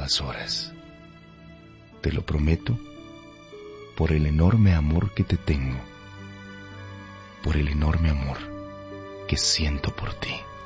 últimas horas. Te lo prometo por el enorme amor que te tengo, por el enorme amor que siento por ti.